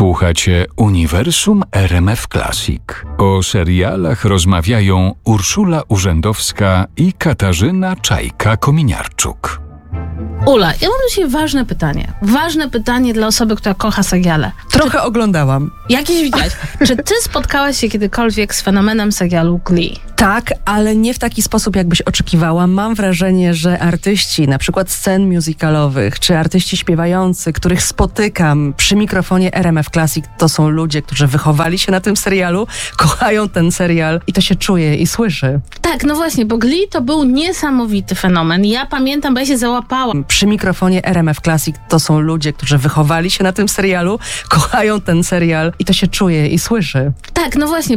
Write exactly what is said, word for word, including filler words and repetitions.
Słuchacie Uniwersum R M F Classic. O serialach rozmawiają Urszula Urzędowska i Katarzyna Czajka-Kominiarczuk. Ula, ja mam dzisiaj ważne pytanie. Ważne pytanie dla osoby, która kocha seriale. Trochę Czy... oglądałam. Jakieś widać. Czy ty spotkałaś się kiedykolwiek z fenomenem serialu Glee? Tak, ale nie w taki sposób, jakbyś oczekiwała. Mam wrażenie, że artyści, na przykład scen musicalowych, czy artyści śpiewający, których spotykam przy mikrofonie R M F Classic, to są ludzie, którzy wychowali się na tym serialu, kochają ten serial i to się czuje i słyszy. Tak, no właśnie, bo Glee to był niesamowity fenomen. Ja pamiętam, bo ja się załapałam. Przy mikrofonie R M F Classic to są ludzie, którzy wychowali się na tym serialu, kochają ten serial i to się czuje i słyszy. Tak, no właśnie.